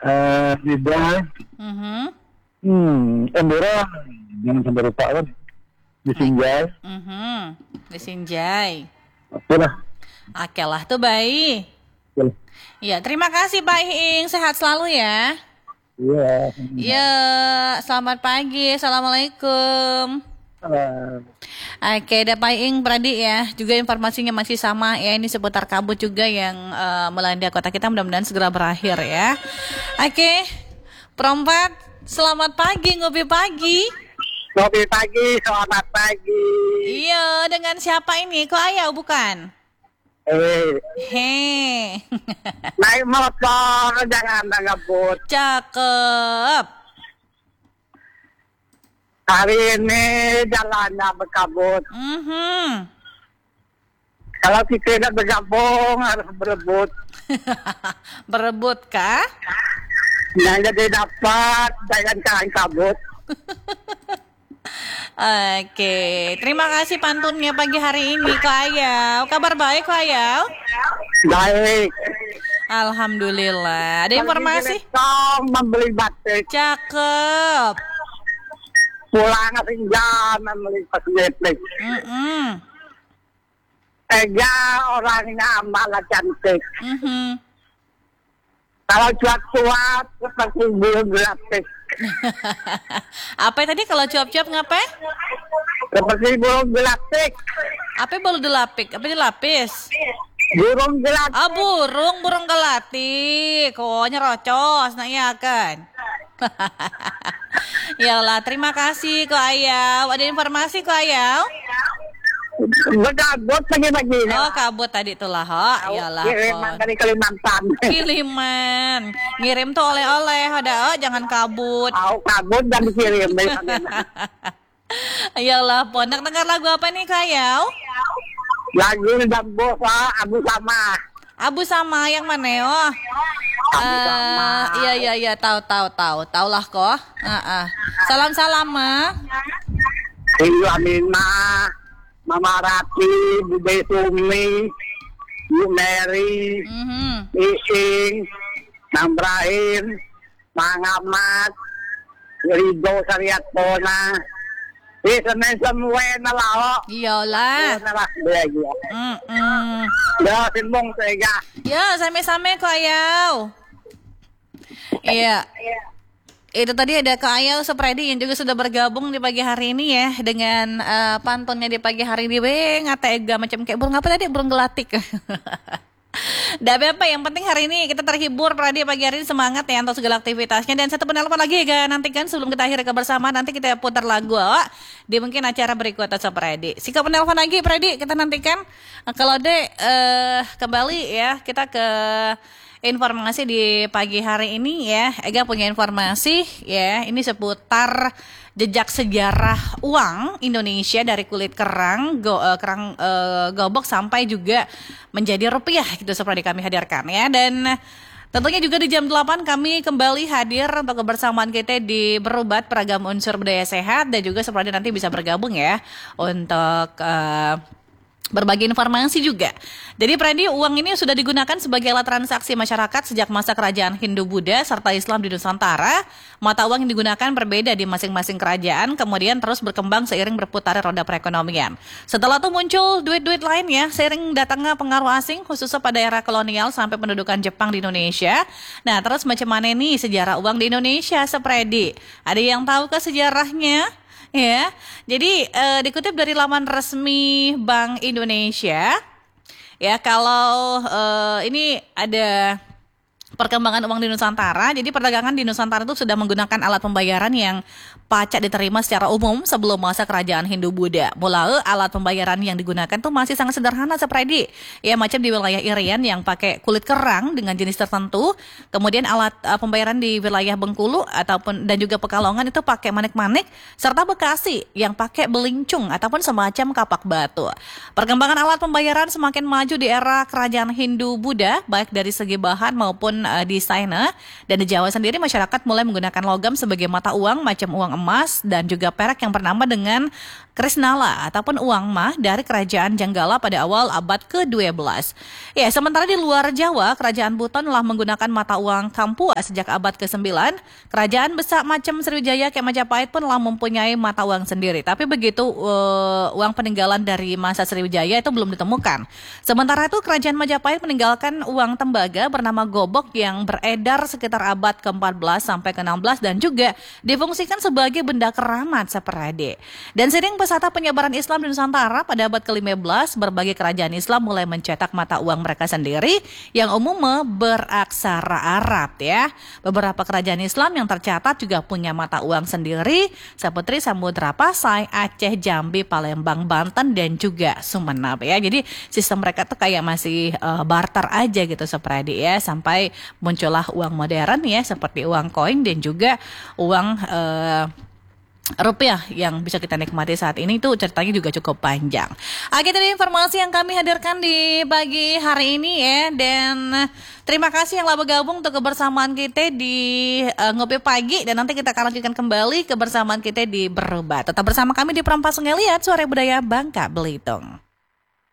Lidah. Mhm. Embora jangan sampai lupa kan. Di Sinjai. Di Sinjai. Oke lah. Oke lah tuh baik. Oke. Ya, terima kasih Pak Iing. Sehat selalu ya. Iya. Ya, selamat pagi. Assalamualaikum. Oke, ada Pak Iing Pradi ya. Juga informasinya masih sama ya. Ini seputar kabut juga yang melanda kota kita. Mudah-mudahan segera berakhir ya. Oke, Perempat, selamat pagi, ngopi pagi. Ngopi pagi, selamat pagi. Iya, dengan siapa ini? Kok Ayau bukan? Hei. Naik motor, jangan ngebut. Cakep. Hari ini jalannya berkabut. Kalau kita tidak bergabung, harus berebut. Berebut kah? Nah, jadi dapat, jangan kalian kabut. Oke, terima kasih pantunnya pagi hari ini Kak Ayau. Kabar baik Kak Ayau? Baik. Alhamdulillah. Ada informasi? Tong membeli batik. Cakep. Pulang jam membeli kosmetik. Ega orangnya malah cantik. Kalau cuap-cuap seperti bulu gratis. Apa tadi kalau cuap-cuap ngapain? Seperti burung gelatik. Apa bolu delapik? Apa dilapis? Burung gelatik. Ah, burung gelatik. Oh, nyerocos, nak ya kan? Yalah, terima kasih Ko Ayau. Ada informasi Ko Ayau? Bergabut pagi-pagi. Oh, kabut tadi tuh lah, ho. Yalah. Kiriman dari Kalimantan. Kiriman. Ngirim tuh oleh-oleh, ada jangan kabut. Kabut dan dikirim. Yalah, pon. Dengar lagu apa nih Kak Ayau? Lagu Dambo Abu Sama. Abu Sama yang mana yo? Abu Sama. Iya, tahu lah kok. Salam ma. Ibu Aminah, Mama Rati, Bude Sumi, Bu Mary, Ising, Mang Brahim, Mang Ahmad, Rido Sariatona. Senin semua nalaho. Iyalah. Nalah belajar. Ya, simbong saya. Ya, same-same Kak Ayau. Iya. Itu tadi ada Kak Ayau Supredi yang juga sudah bergabung di pagi hari ini ya dengan pantunnya di pagi hari ini. Ngatega macam kayak burung apa tadi? Burung gelatik. Tapi apa yang penting hari ini kita terhibur Pradi pagi hari ini, semangat ya untuk segala aktivitasnya. Dan satu penelpon lagi ya nantikan sebelum kita akhiri kebersamaan, nanti kita putar lagu di mungkin acara berikutnya Pradi. Sika penelpon lagi Pradi kita nantikan. Kalau kembali ya kita ke informasi di pagi hari ini ya. Ega punya informasi ya, ini seputar jejak sejarah uang Indonesia dari kulit kerang gobok sampai juga menjadi rupiah gitu seperti kami hadirkan ya. Dan tentunya juga di jam 8 kami kembali hadir untuk kebersamaan kita di Berobat Beragam Unsur Budaya Sehat, dan juga seperti nanti bisa bergabung ya untuk berbagi informasi juga. Jadi Pradi, uang ini sudah digunakan sebagai alat transaksi masyarakat sejak masa kerajaan Hindu-Buddha serta Islam di Nusantara. Mata uang yang digunakan berbeda di masing-masing kerajaan, kemudian terus berkembang seiring berputarnya roda perekonomian. Setelah itu muncul duit-duit lain ya, seiring datangnya pengaruh asing khususnya pada era kolonial sampai pendudukan Jepang di Indonesia. Nah, terus macam mana nih sejarah uang di Indonesia, Pradi? Ada yang tahu ke sejarahnya? Ya, jadi dikutip dari laman resmi Bank Indonesia, ya kalau ini ada perkembangan uang di Nusantara. Jadi perdagangan di Nusantara itu sudah menggunakan alat pembayaran yang pacak diterima secara umum sebelum masa kerajaan Hindu-Buddha. Mulai alat pembayaran yang digunakan tuh masih sangat sederhana seperti ya macam di wilayah Irian yang pakai kulit kerang dengan jenis tertentu. Kemudian alat pembayaran di wilayah Bengkulu dan juga Pekalongan itu pakai manik-manik, serta Bekasi yang pakai belincung ataupun semacam kapak batu. Perkembangan alat pembayaran semakin maju di era kerajaan Hindu-Buddha baik dari segi bahan maupun di sana. Dan di Jawa sendiri masyarakat mulai menggunakan logam sebagai mata uang macam uang emas dan juga perak yang bernama dengan Krisnala ataupun uang mah dari kerajaan Janggala pada awal abad ke-12. Ya, sementara di luar Jawa, kerajaan Buton telah menggunakan mata uang Kampua sejak abad ke-9. Kerajaan besar macam Sriwijaya kayak Majapahit pun telah mempunyai mata uang sendiri. Tapi begitu uang peninggalan dari masa Sriwijaya itu belum ditemukan. Sementara itu kerajaan Majapahit meninggalkan uang tembaga bernama gobok yang beredar sekitar abad ke-14 sampai ke-16 dan juga difungsikan sebagai benda keramat seperade. Dan sering pesata penyebaran Islam di Nusantara pada abad ke-15, berbagai kerajaan Islam mulai mencetak mata uang mereka sendiri yang umumnya beraksara Arab ya. Beberapa kerajaan Islam yang tercatat juga punya mata uang sendiri seperti Samudra Pasai, Aceh, Jambi, Palembang, Banten dan juga Sumeneb ya. Jadi sistem mereka tuh kayak masih barter aja gitu seperti ya sampai muncullah uang modern ya seperti uang koin dan juga uang rupiah yang bisa kita nikmati saat ini. Itu ceritanya juga cukup panjang. Oke, tadi informasi yang kami hadirkan di pagi hari ini ya. Dan terima kasih yang telah bergabung untuk kebersamaan kita di Ngopi Pagi. Dan nanti kita akan lanjutkan kembali kebersamaan kita di Berubah. Tetap bersama kami di Perempat Sungai Liat, Suara Budaya Bangka Belitung.